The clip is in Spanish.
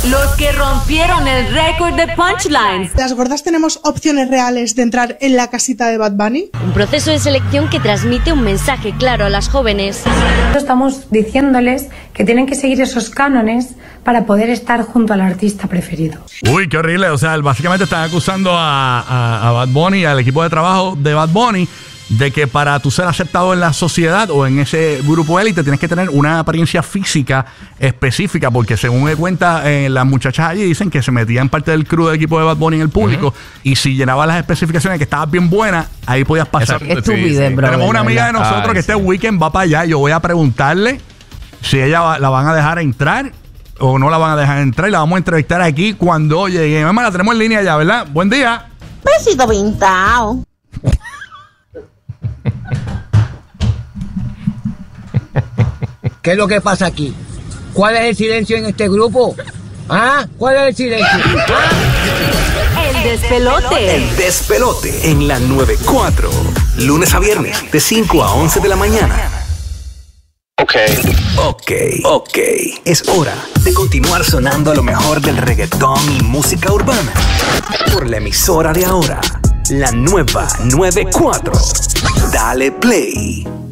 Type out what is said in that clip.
Los que rompieron el récord de punchlines. Las gordas tenemos opciones reales de entrar en la casita de Bad Bunny. Un proceso de selección que transmite un mensaje claro a las jóvenes. Estamos diciéndoles que tienen que seguir esos cánones para poder estar junto al artista preferido. Uy, qué horrible. O sea, básicamente están acusando a Bad Bunny, al equipo de trabajo de Bad Bunny, de que para tú ser aceptado en la sociedad o en ese grupo élite tienes que tener una apariencia física específica, porque según me cuenta las muchachas allí dicen que se metían parte del crew del equipo de Bad Bunny en el público y si llenabas las especificaciones que estabas bien buena, ahí podías pasar. Estupidez, bro. Tenemos una amiga de nosotros que este weekend va para allá. Yo voy a preguntarle si ella la van a dejar entrar o no la van a dejar entrar y la vamos a entrevistar aquí cuando llegue. Mamá, la tenemos en línea ya, ¿verdad? Buen día. Besito pintado. ¿Qué es lo que pasa aquí? ¿Cuál es el silencio en este grupo? ¿Ah? ¿Cuál es el silencio? ¿Ah? El despelote. El despelote en la 94. Lunes a viernes de 5 a 11 de la mañana. Ok. Es hora de continuar sonando lo mejor del reggaetón y música urbana. Por la emisora de ahora, la nueva 94. Dale play.